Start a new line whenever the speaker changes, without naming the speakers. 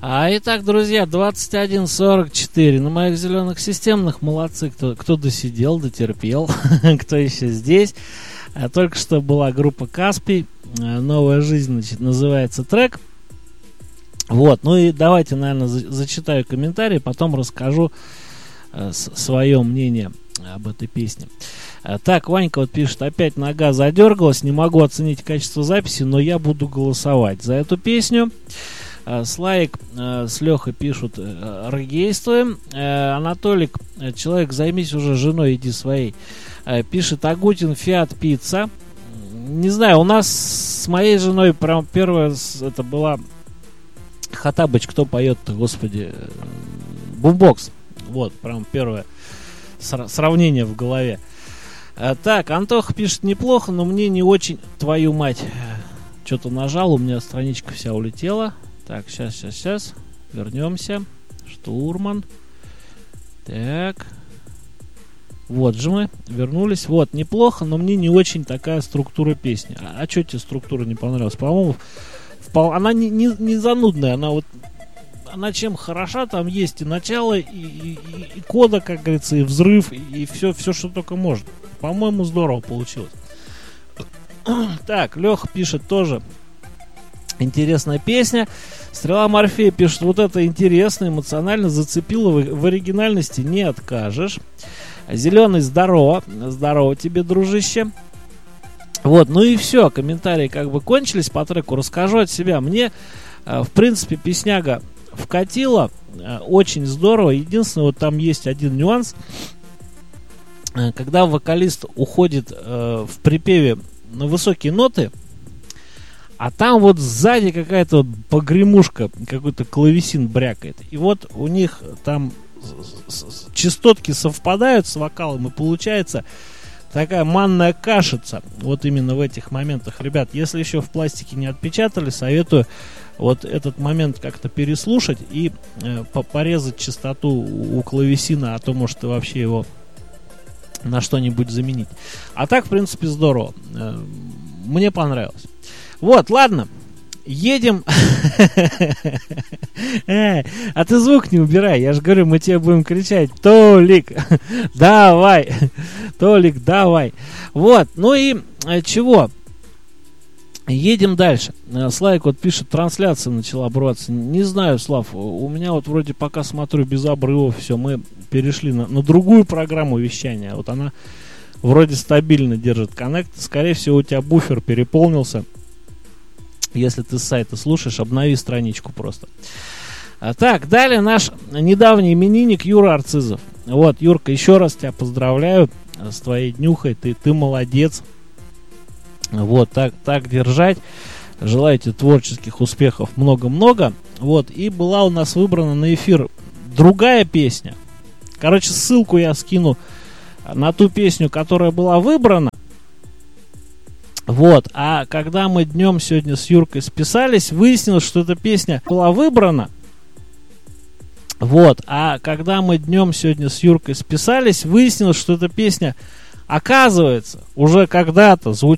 Итак, друзья, 21:44 на моих зеленых системных. Молодцы, кто досидел, дотерпел, кто еще здесь. Только что была группа Каспий. Новая жизнь, значит, называется трек. Вот, ну и давайте, наверное, зачитаю комментарии, потом расскажу свое мнение об этой песне. Так, Ванька вот пишет: опять нога задергалась, не могу оценить качество записи, но я буду голосовать за эту песню. Славик с Лехой пишут: регействуем. Анатолик: человек, займись уже женой, иди своей. Пишет Агутин: Фиат Пицца. Не знаю, у нас с моей женой прям первая это была Хаттабыч, кто поет-то, господи, Бумбокс. Вот, прям первое сравнение в голове. Так, Антоха пишет: неплохо, но мне не очень, твою мать. Что-то нажал, у меня страничка вся улетела. Так, сейчас. Вернемся. Штурман. Так. Вот же мы вернулись. Вот, неплохо, но мне не очень такая структура песни. А что тебе структура не понравилась? По-моему, она не занудная. Она чем хороша, там есть и начало, и кода, как говорится, и взрыв, и все, что только можно. По-моему, здорово получилось. Так, Леха пишет тоже: интересная песня. Стрела Морфея пишет: вот это интересно, эмоционально зацепило, в оригинальности не откажешь. Зеленый: здорово тебе, дружище. Вот, ну и все, комментарии как бы кончились по треку. Расскажу от себя. Мне, в принципе, песняга вкатила, очень здорово. Единственное, вот там есть один нюанс. Когда вокалист уходит в припеве на высокие ноты, а там вот сзади какая-то вот погремушка, какой-то клавесин брякает. И вот у них там частотки совпадают с вокалом, и получается такая манная кашица. Вот именно в этих моментах. Ребят, если еще в пластике не отпечатали, советую вот этот момент как-то переслушать и порезать частоту у клавесина, а то может и вообще его на что-нибудь заменить. А так, в принципе, здорово. Мне понравилось. Вот, ладно. Едем. А ты звук не убирай. Я же говорю, мы тебе будем кричать: Толик, давай. Толик, давай. Вот, ну и чего? Едем дальше. Славик вот пишет: трансляция начала обрываться. Не знаю, Слав, у меня вот вроде пока смотрю без обрывов все. Мы перешли на другую программу вещания. Вот она вроде стабильно держит коннект. Скорее всего, у тебя буфер переполнился. Если ты с сайта слушаешь, обнови страничку просто. Так, далее наш недавний именинник Юра Арцизов. Вот, Юрка, еще раз тебя поздравляю с твоей днюхой. Ты молодец. Вот, так держать. Желаю тебе творческих успехов много-много. Вот, и была у нас выбрана на эфир другая песня. Короче, ссылку я скину на ту песню, которая была выбрана. Вот, а когда мы днем сегодня с Юркой списались, выяснилось, что эта песня была выбрана. Вот, а когда мы днем сегодня с Юркой списались, выяснилось, что эта песня, оказывается, уже когда-то звучала